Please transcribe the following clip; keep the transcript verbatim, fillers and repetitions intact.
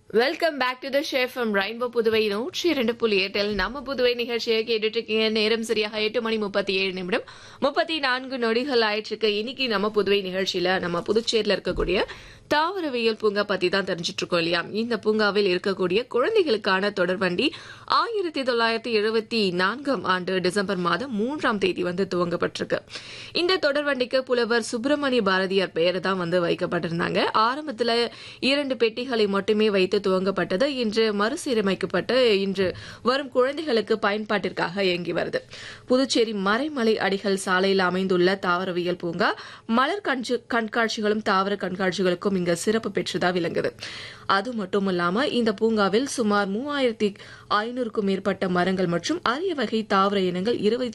Welcome back to the shape from rainbow Puduvai நூற்றி இரண்டு புள்ளி எட்டில் நம்ம புதுவை நிகழ்ச்சியை கேட்டுட்டு இருக்கீங்க. நேரம் சரியாக எட்டு மணி முப்பத்தி ஏழு நிமிடம் முப்பத்தி நான்கு நொடிகள் ஆயிற்றுக்கு. இன்னைக்கு நம்ம புதுவை நிகழ்ச்சியில நம்ம புதுச்சேரியில் இருக்கக்கூடிய தாவரவியல் பூங்கா பத்தி தான் தெரிஞ்சிட்டு இருக்கோம் இல்லையா. இந்த பூங்காவில் இருக்கக்கூடிய குழந்தைகளுக்கான தொடர்வண்டி ஆயிரத்தி தொள்ளாயிரத்தி எழுபத்தி நான்காம் ஆண்டு டிசம்பர் மாதம் மூன்றாம் தேதி வந்து துவங்கப்பட்டிருக்கு. இந்த தொடர்வண்டிக்கு புலவர் சுப்பிரமணிய பாரதியார் பெயர் தான் வந்து வைக்கப்பட்டிருந்தாங்க. ஆரம்பத்துல இரண்டு பெட்டிகளை மட்டுமே வைத்து துவங்கப்பட்டது. இன்று மறுசீரமைக்கப்பட்டு இன்று வரும் குழந்தைகளுக்கு பயன்பாட்டிற்காக இயங்கி வருது. புதுச்சேரி மறைமலை அடிகள் சாலையில் அமைந்துள்ள தாவரவியல் பூங்கா மலர் கண்காட்சிகளும் தாவர கண்காட்சிகளுக்கும் இங்க சிறப்பு பெற்றதா விளங்குது. அது மட்டுமல்லாம இந்த பூங்காவில் சுமார் மூவாயிரத்தி ஐநூறுக்கும் மேற்பட்ட மரங்கள் மற்றும் அரிய வகை தாவர இனங்கள்